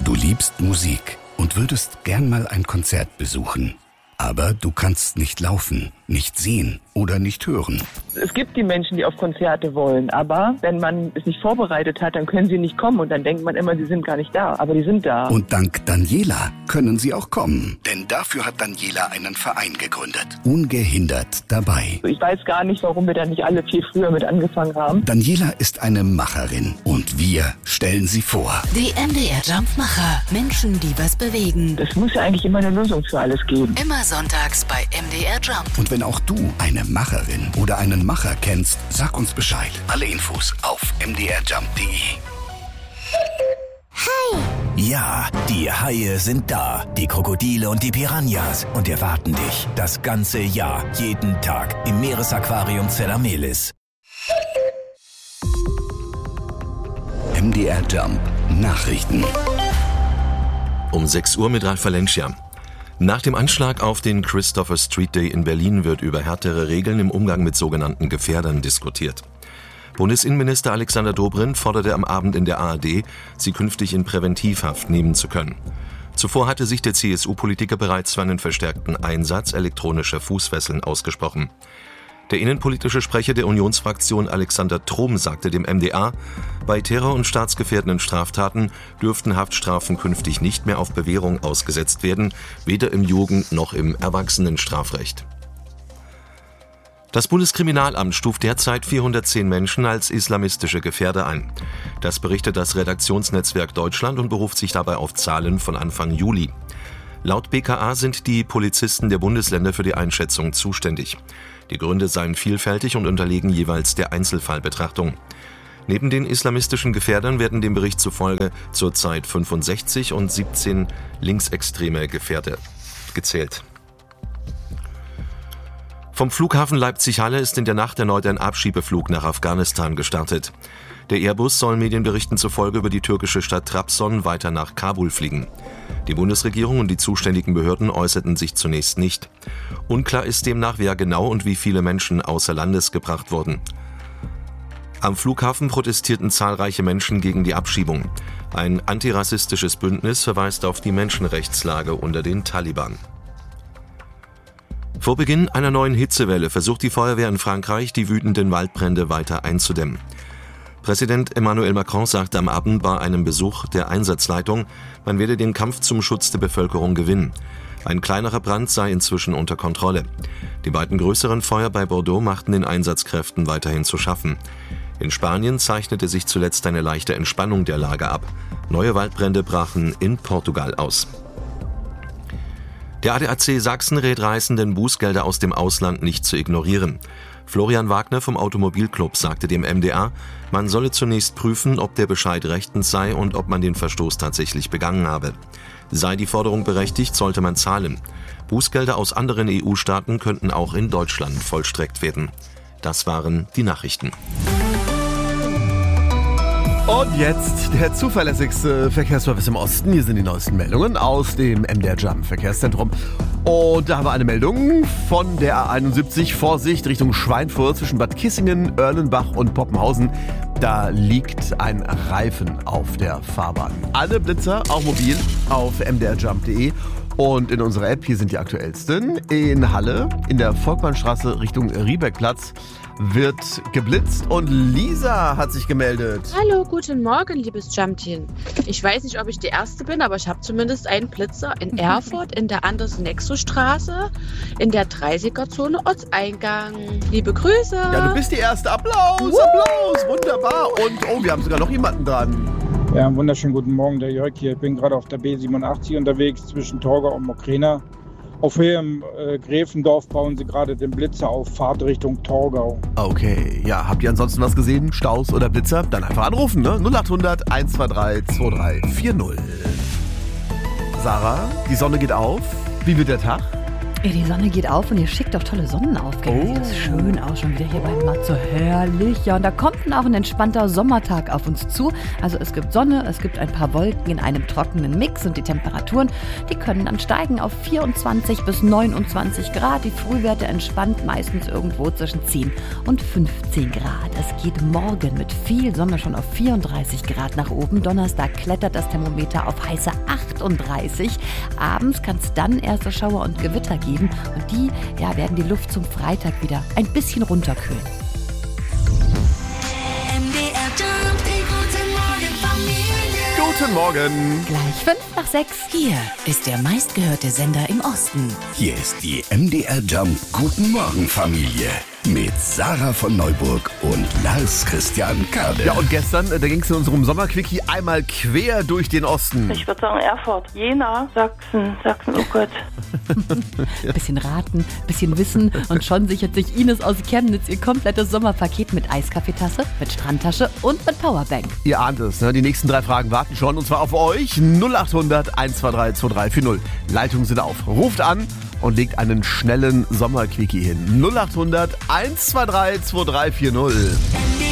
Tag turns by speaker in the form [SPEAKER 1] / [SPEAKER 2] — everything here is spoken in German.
[SPEAKER 1] Du liebst Musik und würdest gern mal ein Konzert besuchen. Aber du kannst nicht laufen, nicht sehen oder nicht hören.
[SPEAKER 2] Es gibt die Menschen, die auf Konzerte wollen, aber wenn man es nicht vorbereitet hat, dann können sie nicht kommen und dann denkt man immer, sie sind gar nicht da, aber die sind da.
[SPEAKER 1] Und dank Daniela können sie auch kommen, denn dafür hat Daniela einen Verein gegründet. Ungehindert dabei.
[SPEAKER 2] Ich weiß gar nicht, warum wir da nicht alle viel früher mit angefangen haben.
[SPEAKER 1] Daniela ist eine Macherin und wir stellen sie vor.
[SPEAKER 3] Die MDR Jump-Macher. Menschen, die was bewegen.
[SPEAKER 2] Es muss ja eigentlich immer eine Lösung für alles geben.
[SPEAKER 3] Immer sonntags bei MDR Jump.
[SPEAKER 1] Und wenn auch du eine Macherin oder einen Macher kennst, sag uns Bescheid. Alle Infos auf mdrjump.de.
[SPEAKER 4] Hi!
[SPEAKER 5] Ja, die Haie sind da. Die Krokodile und die Piranhas. Und erwarten dich das ganze Jahr, jeden Tag im Meeresaquarium Zellamelis.
[SPEAKER 1] MDR Jump Nachrichten.
[SPEAKER 6] Um 6 Uhr mit Ralf Valencia. Nach dem Anschlag auf den Christopher Street Day in Berlin wird über härtere Regeln im Umgang mit sogenannten Gefährdern diskutiert. Bundesinnenminister Alexander Dobrindt forderte am Abend in der ARD, sie künftig in Präventivhaft nehmen zu können. Zuvor hatte sich der CSU-Politiker bereits für einen verstärkten Einsatz elektronischer Fußfesseln ausgesprochen. Der innenpolitische Sprecher der Unionsfraktion Alexander Trom sagte dem MDR, bei terror- und staatsgefährdenden Straftaten dürften Haftstrafen künftig nicht mehr auf Bewährung ausgesetzt werden, weder im Jugend- noch im Erwachsenenstrafrecht. Das Bundeskriminalamt stuft derzeit 410 Menschen als islamistische Gefährder ein. Das berichtet das Redaktionsnetzwerk Deutschland und beruft sich dabei auf Zahlen von Anfang Juli. Laut BKA sind die Polizisten der Bundesländer für die Einschätzung zuständig. Die Gründe seien vielfältig und unterliegen jeweils der Einzelfallbetrachtung. Neben den islamistischen Gefährdern werden dem Bericht zufolge zurzeit 65 und 17 linksextreme Gefährder gezählt. Vom Flughafen Leipzig-Halle ist in der Nacht erneut ein Abschiebeflug nach Afghanistan gestartet. Der Airbus soll Medienberichten zufolge über die türkische Stadt Trabzon weiter nach Kabul fliegen. Die Bundesregierung und die zuständigen Behörden äußerten sich zunächst nicht. Unklar ist demnach, wer genau und wie viele Menschen außer Landes gebracht wurden. Am Flughafen protestierten zahlreiche Menschen gegen die Abschiebung. Ein antirassistisches Bündnis verweist auf die Menschenrechtslage unter den Taliban. Vor Beginn einer neuen Hitzewelle versucht die Feuerwehr in Frankreich, die wütenden Waldbrände weiter einzudämmen. Präsident Emmanuel Macron sagte am Abend bei einem Besuch der Einsatzleitung, man werde den Kampf zum Schutz der Bevölkerung gewinnen. Ein kleinerer Brand sei inzwischen unter Kontrolle. Die beiden größeren Feuer bei Bordeaux machten den Einsatzkräften weiterhin zu schaffen. In Spanien zeichnete sich zuletzt eine leichte Entspannung der Lage ab. Neue Waldbrände brachen in Portugal aus. Der ADAC Sachsen rät Reisenden, Bußgelder aus dem Ausland nicht zu ignorieren. Florian Wagner vom Automobilclub sagte dem MDR, man solle zunächst prüfen, ob der Bescheid rechtens sei und ob man den Verstoß tatsächlich begangen habe. Sei die Forderung berechtigt, sollte man zahlen. Bußgelder aus anderen EU-Staaten könnten auch in Deutschland vollstreckt werden. Das waren die Nachrichten.
[SPEAKER 7] Und jetzt der zuverlässigste Verkehrsservice im Osten. Hier sind die neuesten Meldungen aus dem MDR Jump Verkehrszentrum. Und da haben wir eine Meldung von der A71. Vorsicht Richtung Schweinfurt zwischen Bad Kissingen, Erlenbach und Poppenhausen. Da liegt ein Reifen auf der Fahrbahn. Alle Blitzer, auch mobil, auf mdrjump.de. Und in unserer App, hier sind die aktuellsten. In Halle, in der Volkmannstraße Richtung Riebeckplatz, wird geblitzt und Lisa hat sich gemeldet.
[SPEAKER 8] Hallo, guten Morgen, liebes Jumpteam. Ich weiß nicht, ob ich die Erste bin, aber ich habe zumindest einen Blitzer in Erfurt, in der Anders-Nexus-Straße, in der 30er-Zone Ortseingang. Liebe Grüße.
[SPEAKER 7] Ja, du bist die Erste. Applaus, Applaus, wunderbar. Und wir haben sogar noch jemanden dran.
[SPEAKER 9] Ja, einen wunderschönen guten Morgen, der Jörg hier. Ich bin gerade auf der B87 unterwegs zwischen Torgau und Mokrena. Auf Höhe im Gräfendorf bauen sie gerade den Blitzer auf, Fahrt Richtung Torgau.
[SPEAKER 7] Okay, ja, habt ihr ansonsten was gesehen? Staus oder Blitzer? Dann einfach anrufen, ne? 0800 123 2340. Sarah, die Sonne geht auf. Wie wird der Tag?
[SPEAKER 4] Ja, die Sonne geht auf und ihr schickt auch tolle Sonnenaufgänge. Sieht das schön aus, schon wieder hier bei Matze. Herrlich. Ja, und da kommt dann auch ein entspannter Sommertag auf uns zu. Also es gibt Sonne, es gibt ein paar Wolken in einem trockenen Mix und die Temperaturen, die können dann steigen auf 24 bis 29 Grad. Die Frühwerte entspannt, meistens irgendwo zwischen 10 und 15 Grad. Es geht morgen mit viel Sonne schon auf 34 Grad nach oben. Donnerstag klettert das Thermometer auf heiße 38. Abends kann es dann erste Schauer und Gewitter geben. Und die werden die Luft zum Freitag wieder ein bisschen runterkühlen.
[SPEAKER 7] Guten Morgen.
[SPEAKER 4] Gleich 5:05.
[SPEAKER 3] Hier ist der meistgehörte Sender im Osten.
[SPEAKER 1] Hier ist die MDR Jump Guten Morgen Familie mit Sarah von Neuburg und Lars Christian Kade.
[SPEAKER 7] Ja, und gestern, da ging es in unserem Sommerquickie einmal quer durch den Osten.
[SPEAKER 10] Ich würde sagen Erfurt, Jena, Sachsen, oh Gott.
[SPEAKER 4] Bisschen raten, bisschen wissen und schon sichert sich Ines aus Chemnitz ihr komplettes Sommerpaket mit Eiskaffeetasse, mit Strandtasche und mit Powerbank.
[SPEAKER 7] Ihr ahnt es, ne? Die nächsten 3 Fragen warten schon und zwar auf euch. 0800 123 2340. Leitungen sind auf. Ruft an und legt einen schnellen Sommerquickie hin. 0800 123 2340.